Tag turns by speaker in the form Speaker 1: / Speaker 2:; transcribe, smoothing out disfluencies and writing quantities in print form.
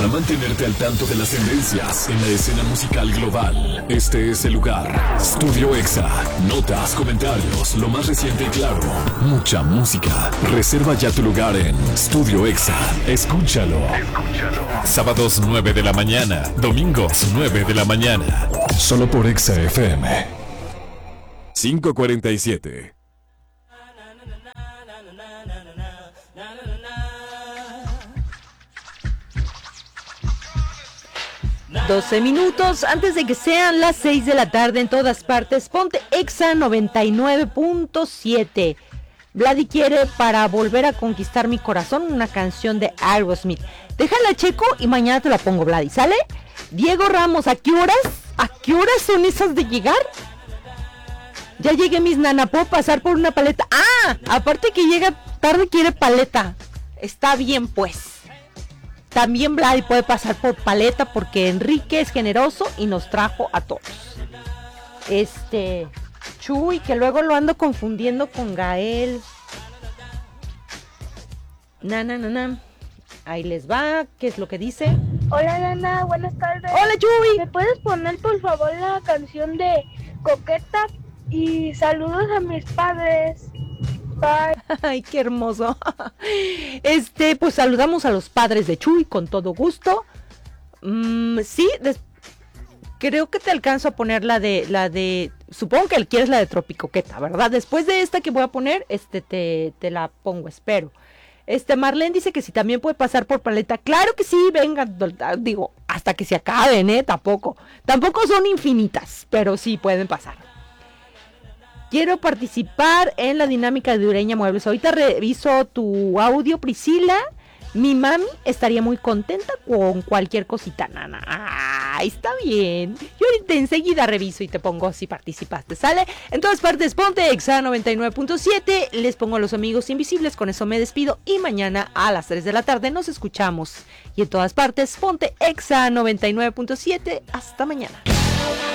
Speaker 1: Para mantenerte al tanto de las tendencias en la escena musical global, este es el lugar. Studio Exa. Notas, comentarios, lo más reciente y claro. Mucha música. Reserva ya tu lugar en Studio Exa. Escúchalo. Sábados 9 de la mañana. Domingos 9 de la mañana. Solo por Exa FM. 5:47.
Speaker 2: 12 minutos antes de que sean las 6 de la tarde en todas partes. Ponte Exa 99.7. Vladi quiere Para volver a conquistar mi corazón, una canción de Aerosmith. Déjala checo y mañana te la pongo, Vladi, ¿sale? Diego Ramos, ¿a qué horas? ¿A qué horas son esas de llegar? Ya llegué, mis nana, ¿puedo pasar por una paleta? Ah, aparte que llega tarde quiere paleta. Está bien, pues. También Vladi puede pasar por paleta porque Enrique es generoso y nos trajo a todos. Chuy, que luego lo ando confundiendo con Gael. Ahí les va, ¿qué es lo que dice?
Speaker 3: Hola, Nana, buenas tardes.
Speaker 2: Hola, Chuy.
Speaker 3: ¿Me puedes poner, por favor, la canción de Coqueta? Y saludos a mis padres. Bye.
Speaker 2: Ay, qué hermoso. Pues saludamos a los padres de Chuy con todo gusto. Sí, creo que te alcanzo a poner la de, supongo que quieres la de Tropicoqueta, ¿verdad? Después de esta que voy a poner, te la pongo, espero. Marlene dice que si también puede pasar por paleta. Claro que sí, venga, digo, hasta que se acaben, tampoco son infinitas, pero sí pueden pasar. Quiero participar en la dinámica de Ureña Muebles. Ahorita reviso tu audio, Priscila. Mi mami estaría muy contenta con cualquier cosita, nana. Ah, está bien. Yo ahorita enseguida reviso y te pongo si participaste, ¿sale? En todas partes, ponte Exa 99.7. Les pongo a los amigos invisibles. Con eso me despido. Y mañana a las 3 de la tarde nos escuchamos. Y en todas partes, ponte Exa 99.7. Hasta mañana.